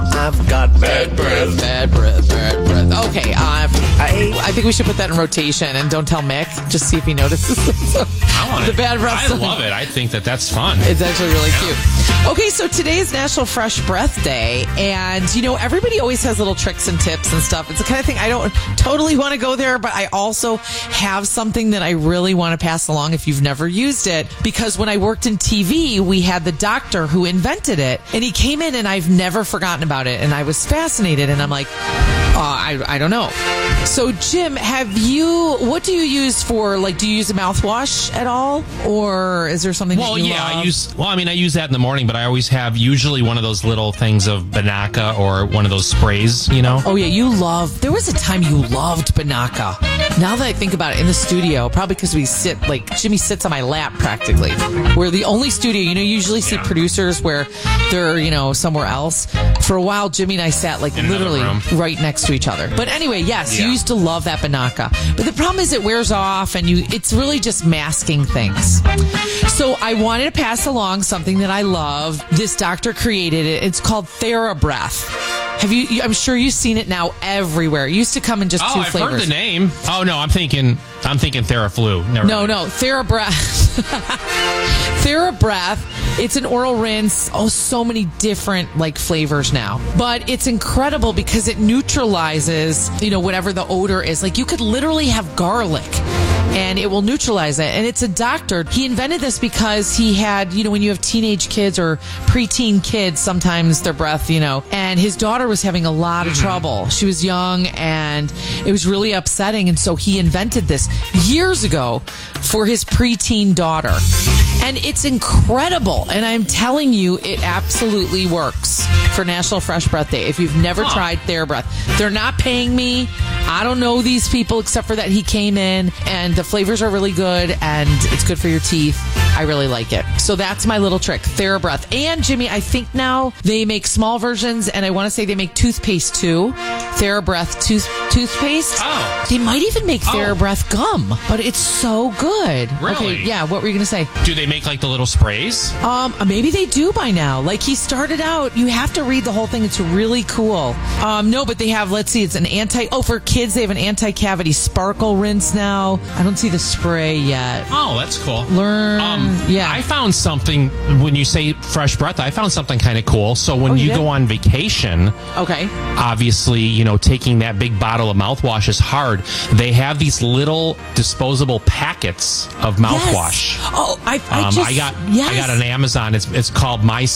I've got bad breath. Bad breath, bad breath. Okay, I think we should put that in rotation and don't tell Mick. Just see if he notices. I want The bad breath I song. love it. I think that's fun. It's actually really cute. Okay, so today is National Fresh Breath Day, and you know, everybody always has little tricks and tips and stuff. It's the kind of thing I don't totally want to go there, but I also have something that I really want to pass along if you've never used it, because when I worked in TV, we had the doctor who invented it, and he came in and I've never forgotten about it, and I was fascinated, and I'm like, I don't know. So Jim, what do you use for, like, do you use a mouthwash at all, or is there something that you love? I use that in the morning, but I always have usually one of those little things of Banaka or one of those sprays, you know? Oh, yeah, there was a time you loved Banaka. Now that I think about it, in the studio, probably because Jimmy sits on my lap practically. We're the only studio, you usually see producers where they're, somewhere else. For a while, Jimmy and I sat literally right next to each other. But anyway, yes, you used to love that Banaka. But the problem is it wears off and it's really just masking things. So I wanted to pass along something that I love. This doctor created it. It's called TheraBreath. I'm sure you've seen it now everywhere. It used to come in just two flavors. I've heard the name. Oh no, I'm thinking TheraFlu. No, TheraBreath. TheraBreath. It's an oral rinse. Oh, so many different flavors now. But it's incredible because it neutralizes, whatever the odor is. You could literally have garlic and it will neutralize it. And it's a doctor. He invented this because he had, when you have teenage kids or preteen kids, sometimes their breath, and his daughter was having a lot of trouble. She was young and it was really upsetting. And so he invented this years ago for his preteen daughter. And it's incredible. And I'm telling you, it absolutely works for National Fresh Breath Day. If you've never tried TheraBreath, they're not paying me. I don't know these people except for that he came in, and the flavors are really good and it's good for your teeth. I really like it. So that's my little trick, TheraBreath. And Jimmy, I think now they make small versions, and I want to say they make toothpaste too. TheraBreath toothpaste. Oh. They might even make TheraBreath gum, but it's so good. Really? Okay, yeah, what were you going to say? Do they make the little sprays? Maybe they do by now. He started out, you have to read the whole thing. It's really cool. No, but they have, let's see, it's for kids, they have an anti-cavity sparkle rinse now. I don't see the spray yet. Oh, that's cool. I found something, when you say fresh breath, I found something kind of cool. So when you go on vacation, obviously, taking that big bottle of mouthwash is hard. They have these little disposable packets of mouthwash. Yes. Oh, I got on Amazon. It's called My